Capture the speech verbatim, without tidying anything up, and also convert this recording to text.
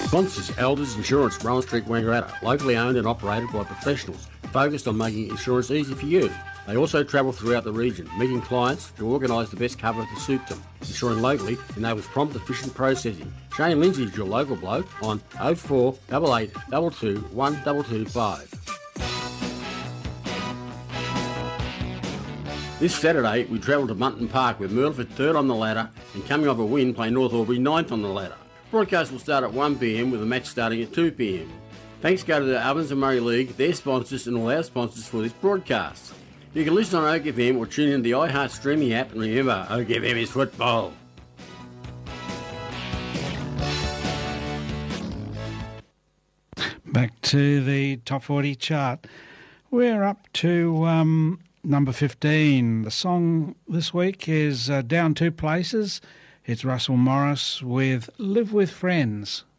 Sponsors Elders Insurance, Rowan Street, Wangaratta, locally owned and operated by professionals focused on making insurance easy for you. They also travel throughout the region, meeting clients to organise the best cover to suit them. Insuring locally enables prompt, efficient processing. Shane Lindsay is your local bloke on oh four eight eight two two one two two five. This Saturday, we travel to Munton Park with Myrtleford third on the ladder and coming off a win, play North Albury ninth on the ladder. Broadcast will start at one p m with the match starting at two p m. Thanks go to the Ovens and Murray League, their sponsors and all our sponsors for this broadcast. You can listen on Oak F M or tune in the iHeart streaming app, and remember, Oak F M is football. Back to the top forty chart. We're up to um, number fifteen. The song this week is uh, down two places. It's Russell Morris with Live With Friends.